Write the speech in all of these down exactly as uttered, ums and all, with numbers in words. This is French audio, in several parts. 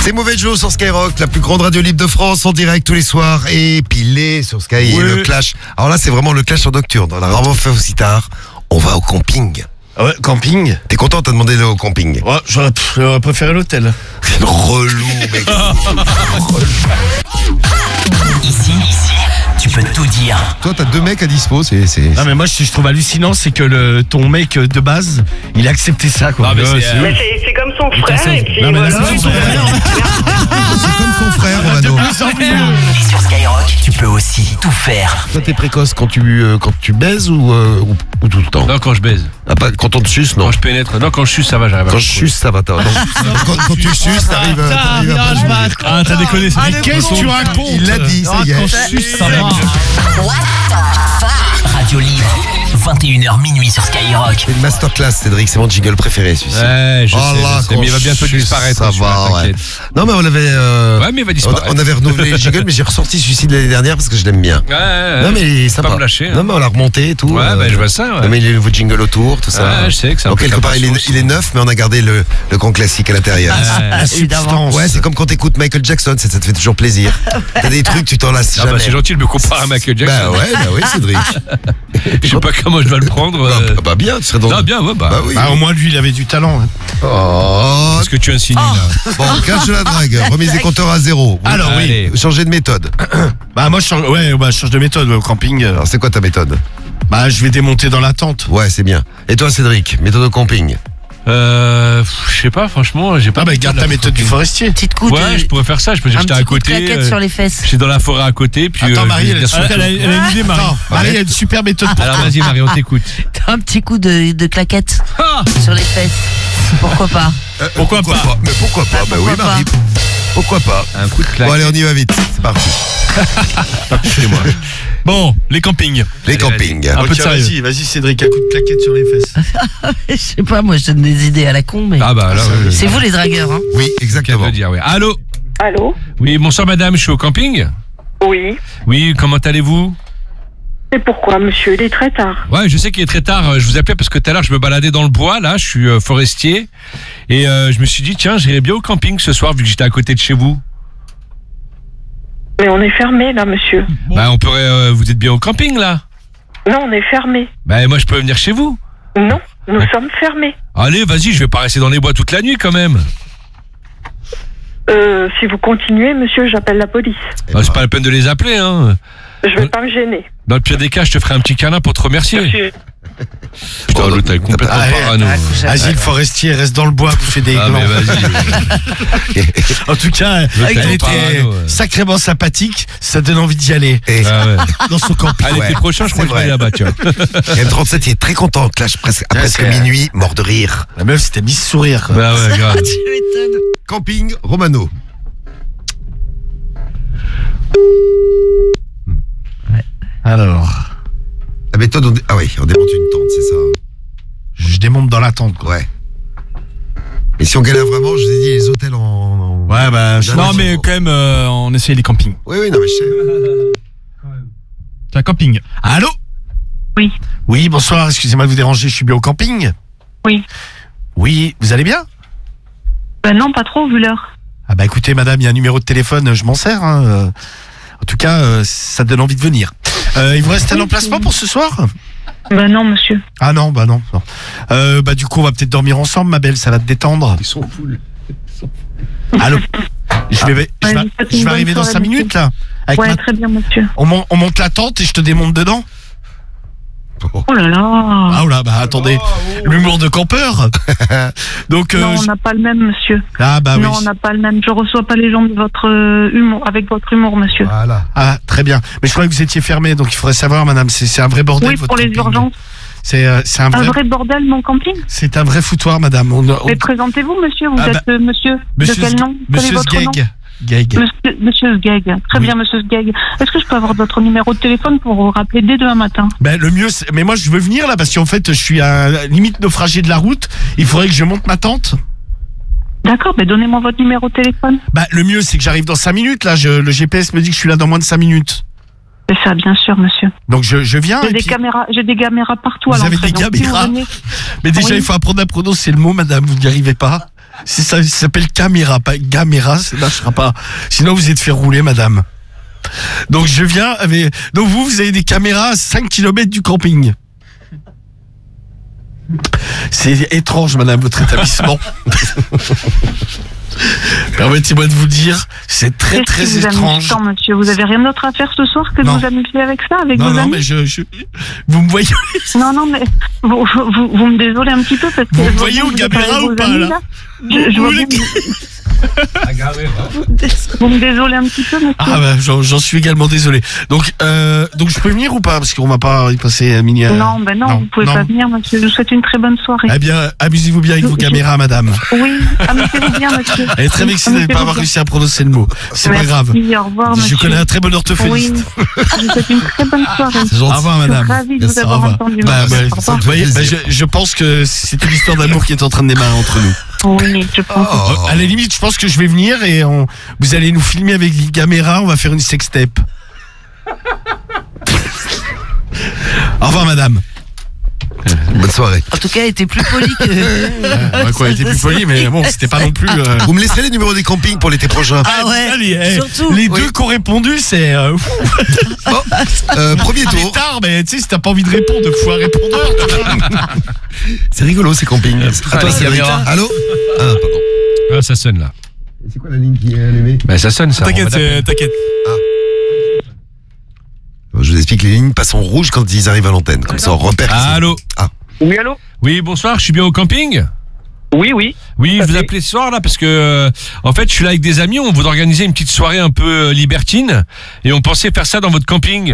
C'est Mauvais Joe sur Skyrock, la plus grande radio libre de France, en direct tous les soirs et pilé sur Sky. Oui. Et le clash. Alors là, c'est vraiment le clash en nocturne. On a vraiment fait aussi tard. On va au camping. Ouais, camping. T'es content, t'as demandé au camping? Ouais, j'aurais, j'aurais préféré l'hôtel. C'est relou, mec. Ici, ici, tu peux tout dire. Toi, t'as deux mecs à dispo, c'est. c'est... Non, mais moi, ce que je trouve hallucinant, c'est que le, ton mec de base, il a accepté ça, quoi. Non, mais ouais, c'est, c'est, euh... mais c'est, c'est comme son frère, et puis non, mais voilà. là, c'est son frère. C'est comme son frère, Romano. Et sur Skyrock, tu peux aussi tout faire. Toi, t'es précoce quand tu, euh, quand tu baises ou, euh, ou, ou tout le temps? Non, quand je baise. Ah, pas, quand on te suce, non. Quand je pénètre. Non, quand je suce, ça va, j'arrive à. Quand je suce, ça va. T'as, non. quand, quand tu suces, t'arrives, euh, t'arrives à pas jouer. Ah, t'as déconné, c'est Mais qu'est-ce que tu racontes? Il l'a dit, ça y est. Quand je suce, ça va. Radio Libre, vingt et une heures minuit sur Skyrock. C'est une masterclass, Cédric, c'est mon jingle préféré, celui-ci. Ouais, je Oh sais, là, je sais, mais il va bientôt quand je disparaître. ça celui-là, va, ouais. t'inquiète. Non, mais on avait. Euh, Ouais, mais il va on, disparaître. on avait renouvelé les jingles, mais j'ai ressorti celui-ci de l'année dernière parce que je l'aime bien. Ouais, ouais, Non, mais il est faut sympa. pas me lâcher. Hein. Non, mais on l'a remonté et tout. Ouais, euh, bah, je vois ça. Ouais. Non, mais il y a les nouveaux jingles autour, tout ça. Ouais, je sais que c'est un Donc, peu quelque ta part, il est, passion il est neuf, mais on a gardé le, le grand classique à l'intérieur. Ouais. Substance. Ouais, c'est comme quand t'écoutes Michael Jackson, ça, ça te fait toujours plaisir. T'as des trucs, tu t'en lasses Ah jamais. bah c'est gentil de me comparer à Michael Jackson. Bah ouais, bah oui, Cédric. Je sais pas comment je vais le prendre. Bah, euh. bah bien, tu serais dans. Non, bien, ouais, bah. Bah oui. Bah, au moins, lui, il avait du talent. Hein. Oh. Qu'est-ce que tu insinues là? Bon, cache de la drague, remise des compteurs à zéro. Alors, oui. Allez. Changer de méthode. Bah, moi, je change, ouais, bah, je change de méthode au camping. Alors, c'est quoi ta méthode? Bah, je vais démonter dans la tente. Ouais, c'est bien. Et toi, Cédric, méthode au camping? Euh. Je sais pas, franchement, j'ai pas. Ah, bah, garde ta méthode du forestier. Petite coup de, Ouais, je pourrais faire ça. Je peux dire un j'étais petit à coup de côté. claquette euh, sur les fesses. J'étais dans la forêt à côté, puis. Attends, euh, Marie, je elle vais est dire super, surtout- elle a une idée, Marie. Attends, Marie, elle a une super méthode pour Alors toi. vas-y, Marie, on t'écoute. T'as un petit coup de, de claquette Ah sur les fesses. Pourquoi pas? Euh, Pourquoi pas Mais pourquoi pas? Bah, pourquoi oui, Marie. pas Pourquoi pas? Un coup de claque. Bon, allez, on y va vite. C'est parti. chez moi. Bon, les campings. Les Allez, campings. vas-y. Un peu Ok, de sérieux. vas-y, vas-y, Cédric, un coup de claquette sur les fesses. Je sais pas, moi je donne des idées à la con, mais. Ah bah là, ouais, C'est vous les dragueurs, hein? Oui, qu'elle exactement. veut dire, oui. Allô? Allô? Oui, bonsoir madame, je suis au camping. Oui. Oui, comment allez-vous? Et pourquoi, monsieur? Il est très tard. Ouais, je sais qu'il est très tard. Je vous appelais parce que tout à l'heure, je me baladais dans le bois, là, je suis euh, forestier. Et euh, je me suis dit, tiens, j'irais bien au camping ce soir, vu que j'étais à côté de chez vous. Mais on est fermé, là, monsieur. Bon. Bah, on pourrait... euh, vous êtes bien au camping, là? Non, on est fermé. Bah, moi, je peux venir chez vous. Non, nous sommes fermés. Allez, vas-y, je vais pas rester dans les bois toute la nuit, quand même. Euh, si vous continuez, monsieur, j'appelle la police. Bah, c'est pas la peine de les appeler, hein. Je vais pas me gêner. Dans le pire des cas, je te ferai un petit câlin pour te remercier. Monsieur. Putain, l'autre, elle est complètement Ah, parano. Vas-y, le forestier, reste dans le bois, bouffer des Ah, glands. mais vas-y. En tout cas, L'autre, elle elle est était parano, ouais. sacrément sympathique. Ça donne envie d'y aller. Et Ah ouais. Dans son camping. Ah, l'été Ouais, prochain, je crois c'est que je vais aller vrai. là-bas, tu vois. M trente-sept, il est très content. Clash presque, à Ouais, presque c'est- minuit, mort de rire. La meuf s'était mise sourire, quoi. Bah ouais, grave. Tu m'étonnes. Camping Romano. Alors, La méthode, on... ah oui, on démonte une tente, c'est ça. je démonte dans la tente, quoi. Ouais. Et si on galère vraiment, je vous ai dit les hôtels en. en- Ouais, bah, je- Ah, Non, ouais, mais c'est bon. quand même, euh, on essaye les campings. Oui, oui, non, mais je sais. C'est un camping. Allô? Oui. Oui, bonsoir, excusez-moi de vous déranger, je suis bien au camping? Oui. Oui, vous allez bien? Ben non, pas trop, vu l'heure. Ah bah écoutez, madame, il y a un numéro de téléphone, je m'en sers. Hein. euh. En tout cas, euh, ça donne envie de venir. Euh, il vous reste un Oui, emplacement c'est- pour ce soir? Ben non, monsieur. Ah non, bah non. non. Euh, bah du coup, on va peut-être dormir ensemble, ma belle, ça va te détendre. Ils sont foules. Allô? Je vais, je Ouais, vais, je vous souhaite je une vais bonne arriver dans soirée, cinq monsieur. minutes, là. Avec Ouais, ma- très bien, monsieur. on, mon- on monte la tente et je te démonte dedans. Oh là là. Ah là, bah attendez, l'humour de campeur. Donc, euh, non, on je- n'a pas le même, monsieur. ah bah non, oui. on n'a pas le même. Je reçois pas les gens de votre euh, humour, avec votre humour, monsieur. Voilà. Ah, très bien. Mais je croyais que vous étiez fermé, donc il faudrait savoir, madame, c'est c'est un vrai bordel. Oui, votre pour les camping. urgences. C'est euh, c'est un Un vrai, vrai bordel, mon camping. c'est un vrai foutoir, madame. On, on- Mais présentez-vous, monsieur. Vous Ah êtes euh, monsieur, Monsieur de quel Sg- nom? Quel est Monsieur votre nom? Sgeg. Geg. Monsieur, monsieur Sgeg. Très Oui. bien, monsieur Sgeg. Est-ce que je peux avoir votre numéro de téléphone pour vous rappeler dès demain matin? Ben, le mieux, c'est- mais moi je veux venir là parce qu'en fait je suis à la limite naufragé de la route. Il faudrait que je monte ma tente. D'accord, ben donnez-moi votre numéro de téléphone. Bah, le mieux c'est que j'arrive dans cinq minutes là. Je, le G P S me dit que je suis là dans moins de cinq minutes. C'est ça, bien sûr, monsieur. Donc je, je viens. J'ai et des puis- caméras, j'ai des caméras partout Vous à avez l'entrée. des donc si vous caméras venez- Mais déjà Oui. il faut apprendre à prononcer le mot, madame. Vous n'y arrivez pas. C'est ça, ça s'appelle caméra, pas caméra, ça ne marchera pas. Sinon, vous êtes fait rouler, madame. Donc, je viens avec... Donc, vous, vous avez des caméras à cinq kilomètres du camping. C'est étrange, madame, votre établissement. Permettez-moi de vous dire, c'est très, très Qu'est-ce qui vous étrange. amuse tant, monsieur, vous avez rien d'autre à faire ce soir que de Non. vous amuser avec ça, avec Non, vos non, amis? mais je, je... Vous me voyez... Non, non, mais vous, vous, vous me désolez un petit peu parce que... Vous me je vois voyez bien aux que vous êtes caméras avec ou vos pas, amis, là Je, je Vous vois les- bien que- Vous me désolez un petit peu, monsieur. Ah bah j'en, j'en suis également désolé. Donc euh, donc je peux venir ou pas parce qu'on va pas y passer à minuit. Non, ben non, non, vous pouvez non. pas venir, monsieur. Je vous souhaite une très bonne soirée. Eh bien, amusez-vous bien avec vos Je- caméras, madame. Oui, amusez-vous bien, monsieur. Elle est très vexée de ne pas avoir réussi à prononcer le mot. C'est pas grave. Merci, au revoir, Je monsieur. connais un très bon orthophoniste. Oui, je vous souhaite une très bonne soirée. C'est gentil. Au revoir, Je madame. suis ravie de Merci, vous au avoir revoir. entendu. Bah, monsieur. ouais, Au revoir. vous voyez, bah, je, je pense que c'est une histoire d'amour qui est en train de démarrer entre nous. Oui, je pense. Oh. À la limite, je pense que je vais venir et on, vous allez nous filmer avec les caméras, on va faire une sextape. Au revoir, madame. Bonne soirée. En tout cas, elle était plus polie que. Ouais, quoi, elle était plus poli, mais bon, c'était pas non plus. euh, Vous me laisserez les numéros des campings pour l'été prochain. Ah ouais, allez, eh, surtout. les Oui. deux qui ont répondu, c'est. euh, Oh, euh, premier Ah, mais tour. tard, mais tu sais, si t'as pas envie de répondre, faut un répondeur. C'est rigolo ces campings. À toi, les Cédric. caméras. Allô Ah, pardon. Ah, ça sonne là. C'est quoi la ligne qui est allumée? Bah, ça sonne ça. T'inquiète, on va c'est- t'inquiète. Je vous explique, les lignes passent en rouge quand ils arrivent à l'antenne. Comme ça, on repère. qui c'est. Allô. Oui, allô? Oui, bonsoir, je suis bien au camping. Oui, oui. Oui, je Tout à vous fait. appelais ce soir là parce que euh, en fait, je suis là avec des amis, on voudrait organiser une petite soirée un peu euh, libertine et on pensait faire ça dans votre camping.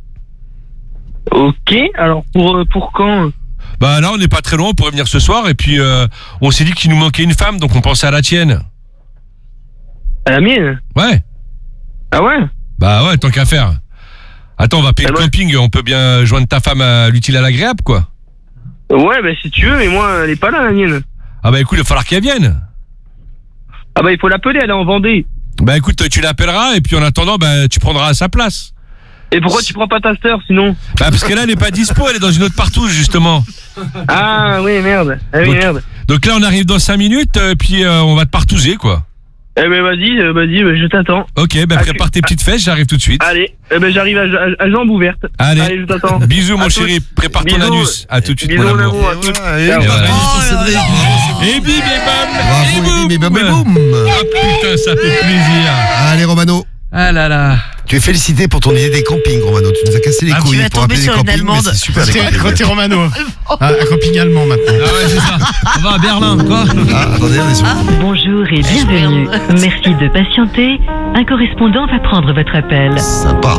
Ok, alors pour, euh, pour quand? Bah là, on n'est pas très loin, on pourrait venir ce soir et puis euh, on s'est dit qu'il nous manquait une femme, donc on pensait à la tienne. À la mienne? Ouais. Ah ouais? Bah ouais, tant qu'à faire. Attends, on va payer Ah le ouais. camping, on peut bien joindre ta femme à l'utile à l'agréable, quoi. Ouais, bah si tu veux, mais moi, elle est pas là, la mienne. Ah bah écoute, il va falloir qu'elle vienne. Ah bah il faut l'appeler, elle est en Vendée. Bah écoute, tu l'appelleras et puis en attendant, bah tu prendras à sa place. Et pourquoi tu prends pas ta sœur, sinon? Bah parce que là, elle n'est pas dispo, elle est dans une autre partouche, justement. Ah oui, merde. Ah oui, Donc- merde. Donc là, on arrive dans cinq minutes, euh, puis euh, on va te partouzer, quoi. Eh ben vas-y, euh, vas-y, bah, je t'attends. Ok, bah Ah, prépare tes petites fesses, j'arrive tout de suite. Allez, eh ben j'arrive à, à, à jambes ouvertes. Allez. Allez, je t'attends. Bisous, mon À chéri, tous. prépare ton Bisous. anus. À tout de suite, Bisous, mon mon amour. amour. À tous. Et Ciao. voilà. Oh, Cédric. Et bim, et bam, Bravo, et et bim, boum. et bam, et boum. Ah putain, ça fait plaisir. Allez, Romano. Ah là là. Tu es félicité pour ton idée des campings, Romano. Tu nous as cassé les Ah, tu couilles vas pour tomber appeler des sur une campings, mais Allemande. c'est super les Quand t'es- quand campings. t'es Romano. Un, un camping allemand maintenant. Ah ouais, c'est ça. On va à Berlin, quoi. Ah, attendez, on est sur- Bonjour et Ah, bienvenue. merde. Merci de patienter. Un correspondant va prendre votre appel. Sympa.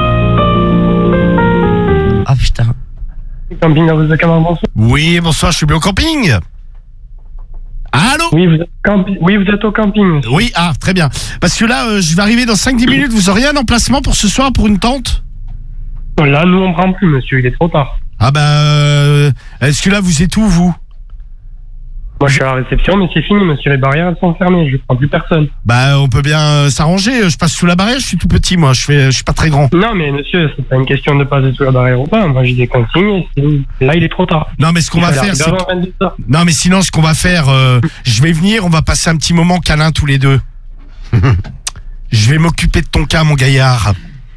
Ah putain. Camping dans vos camarades, bonsoir. Oui, bonsoir, je suis bien au camping. Allô? Oui, vous êtes, campi- oui, vous êtes au camping. Oui, ah, très bien. Parce que là, euh, je vais arriver dans cinq dix minutes. Vous auriez un emplacement pour ce soir pour une tente? Là, nous, on prend plus, monsieur, il est trop tard. Ah bah, euh, est-ce que là, vous êtes où, vous? Moi, je suis à la réception, mais c'est fini, monsieur, les barrières, elles sont fermées, je prends plus personne. Bah, on peut bien euh, s'arranger. Je passe sous la barrière, je suis tout petit, moi. Je fais, je suis pas très grand. Non, mais monsieur, c'est pas une question de passer sous la barrière ou pas. Moi, j'ai des consignes, et c'est- là, il est trop tard. Non, mais ce qu'on Il va fallait faire, c'est... arriver avant vingt-deux heures. Non, mais sinon, ce qu'on va faire, euh, je vais venir, on va passer un petit moment câlin tous les deux. Je vais m'occuper de ton cas, mon gaillard.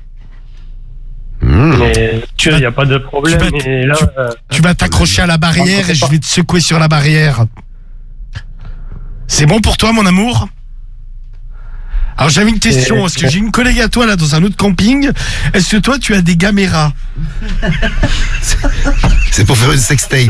Mais, Tu monsieur, vas- il n'y a pas de problème, tu vas- mais là, euh, Tu vas t'accrocher à la barrière et je vais te secouer sur la barrière. C'est bon pour toi, mon amour? Alors, j'avais une question, parce que j'ai une collègue à toi, là, dans un autre camping. Est-ce que toi, tu as des caméras? C'est pour faire une sextape.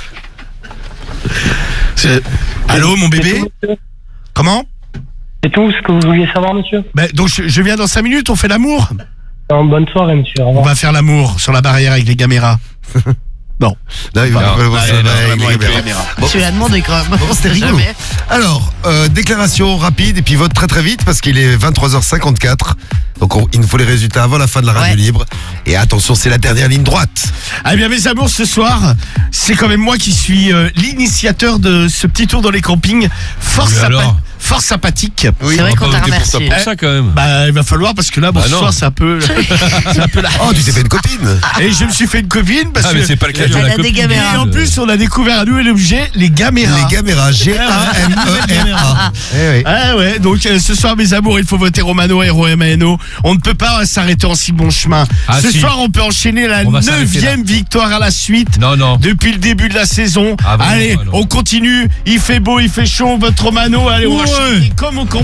C'est- Allô, mon c'est bébé? tout, monsieur. Comment? C'est tout ce que vous vouliez savoir, monsieur? Ben, donc, je, je viens dans cinq minutes, on fait l'amour? Alors, bonne soirée, monsieur. Au On revoir. va faire l'amour sur la barrière avec les caméras. Non, il va Non, pas le voir allez, sur la non, barrière, vraiment il avec est les bien. caméras. Bon. Je l'ai demandé quand même. Bon, c'était rigolo. Jamais. Alors, euh, déclaration rapide et puis vote très très vite parce qu'il est vingt-trois heures cinquante-quatre. Donc on- il nous faut les résultats avant la fin de la radio Ouais. libre. Et attention, c'est la dernière ligne droite. Ah bien, mes amours, ce soir, c'est quand même moi qui suis euh, l'initiateur de ce petit tour dans les campings. Force Oui, à, alors pa- fort sympathique. Oui. C'est vrai On qu'on va t'a pas voter pour ça, remercié. pour ça quand même. Bah, il va falloir parce que là, bon, Bah ce non. soir, c'est un peu, c'est un peu la. Oh, tu t'es fait une copine. Et je me suis fait une copine parce Ah, mais que. c'est pas le cas de Elle la a des copine. caméras. Et en plus, on a découvert un nouvel objet, les caméras. Les caméras, G A M E R A. Eh oui. Ah ouais, donc euh, ce soir, mes amours, il faut voter Romano, R O M A N O. On ne peut pas s'arrêter en si bon chemin. Ah, ce si. soir, on peut enchaîner la On va s'arrêter neuvième victoire à la suite. Non, non. Depuis le début de la saison. Ah, bah non, allez, bah non. on continue. Il fait beau, il fait chaud. Votre Romano, allez, on va Ouais. chanter comme on